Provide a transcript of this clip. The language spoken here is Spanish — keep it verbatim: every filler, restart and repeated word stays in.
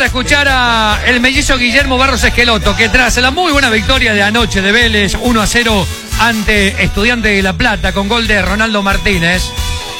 a escuchar a el mellizo Guillermo Barros Esqueloto, que tras la muy buena victoria de anoche de Vélez uno a cero ante Estudiantes de La Plata con gol de Ronaldo Martínez,